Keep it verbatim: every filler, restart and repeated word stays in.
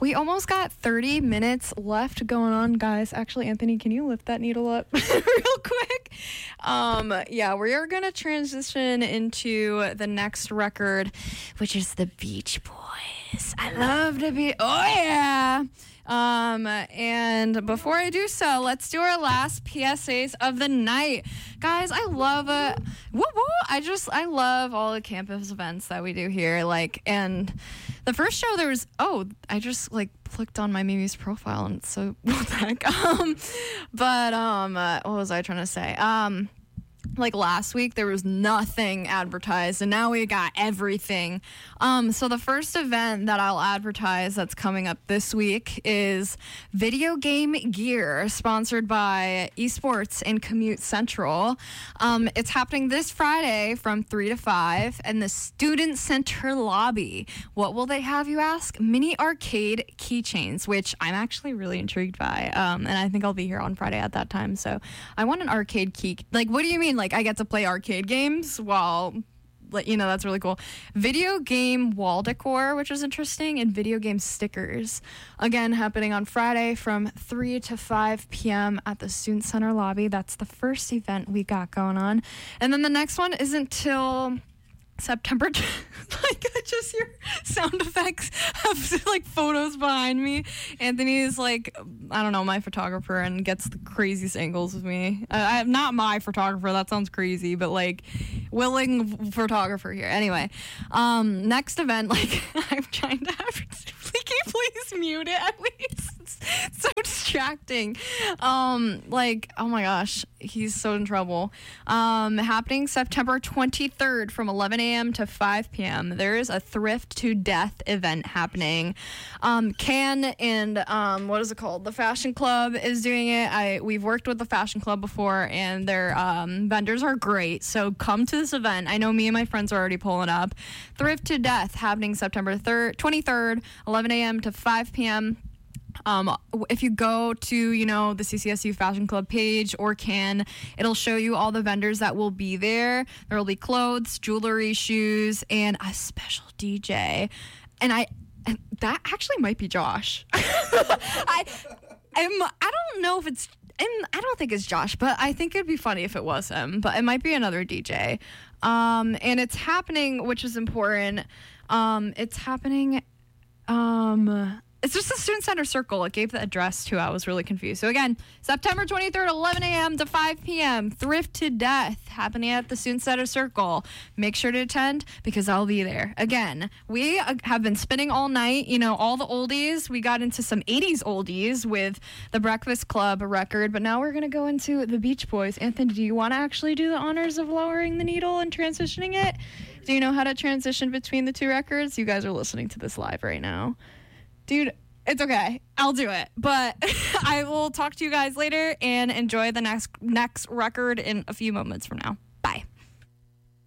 We almost got thirty minutes left going on, guys. Actually, Anthony, can you lift that needle up real quick? Um, yeah, we are going to transition into the next record, which is the Beach Boys. I love the Beach. Oh, yeah. Um, and before I do so, let's do our last P S As of the night. Guys, I love uh woo woo. I just I love all the campus events that we do here. Like, and the first show there was oh, I just like clicked on my Mimi's profile and so what the heck. Um but um uh, what was I trying to say? Um Like last week, there was nothing advertised, and now we got everything. Um, so the first event that I'll advertise that's coming up this week is Video Game Gear, sponsored by Esports and Commute Central. Um, it's happening this Friday from three to five in the Student Center lobby. What will they have, you ask? Mini arcade keychains, which I'm actually really intrigued by, um, and I think I'll be here on Friday at that time. So I want an arcade key. Like, what do you mean? Like, I get to play arcade games while, like, you know, that's really cool. Video game wall decor, which is interesting, and video game stickers. Again, happening on Friday from three to five p.m. at the Student Center lobby. That's the first event we got going on. And then the next one isn't till September. Like, I just hear sound effects of like photos behind me. Anthony is like, I don't know, my photographer, and gets the craziest angles with me. I, I'm not my photographer, that sounds crazy, but like willing photographer here. Anyway, um, next event, like I'm trying to have, can you please mute it at least? It's so distracting. Um, like, oh my gosh, he's so in trouble. Um, happening September twenty-third from eleven a.m. to five p.m. There is a Thrift to Death event happening. Um, Can and um, what is it called? The Fashion Club is doing it. I we've worked with the Fashion Club before, and their um, vendors are great. So come to this event. I know me and my friends are already pulling up. Thrift to Death happening September third, twenty-third, eleven a.m. to five p.m. Um, if you go to, you know, the C C S U Fashion Club page or Can, it'll show you all the vendors that will be there. There will be clothes, jewelry, shoes, and a special D J. And I, and that actually might be Josh. I, I'm, I don't know if it's, and I don't think it's Josh, but I think it'd be funny if it was him. But it might be another D J. Um, and it's happening, which is important. Um, it's happening. Um. It's just the Student Center Circle. It gave the address to. I was really confused. So again, September twenty-third, eleven a.m. to five p.m. Thrift to Death happening at the Student Center Circle. Make sure to attend because I'll be there. Again, we have been spinning all night. You know, all the oldies. We got into some eighties oldies with the Breakfast Club record, but now we're gonna go into the Beach Boys. Anthony, do you want to actually do the honors of lowering the needle and transitioning it? Do you know how to transition between the two records? You guys are listening to this live right now. Dude, it's okay. I'll do it. But I will talk to you guys later and enjoy the next next record in a few moments from now.